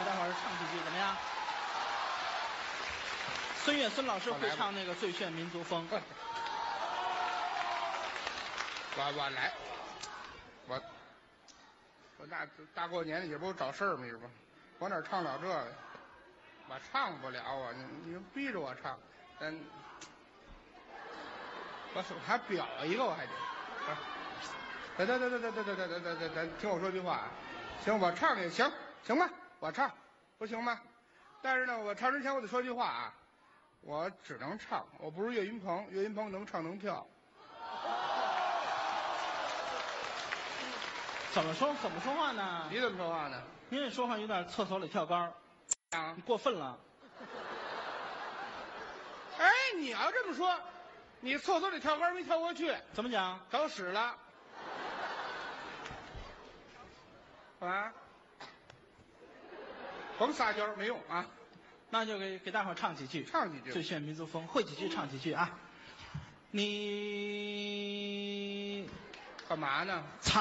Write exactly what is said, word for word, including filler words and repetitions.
给大伙儿唱几句怎么样？孙越孙老师会唱那个《最炫民族风》。 我我来，我我大大过年的也不是找事儿嘛，是吧？我哪唱了这个？我唱不了啊！你你逼着我唱，咱我手还表一个，我还得。得得得得得得得得得得得得，听我说句话啊！行，我唱也行，行吧？我唱，不行吗？但是呢，我唱之前我得说句话啊，我只能唱，我不是岳云鹏，岳云鹏能唱能跳。 怎么说？怎么说话呢？ 你怎么说话呢？ 您这说话有点厕所里跳杆儿， 啊你，过分了。 哎，你要这么说，你厕所里跳杆没跳过去， 怎么讲？ 找屎了。啊，甭撒娇没用啊， 那就给给大伙儿唱几句， 唱几句最炫民族风，会几句唱几句啊。你干嘛呢？ 藏。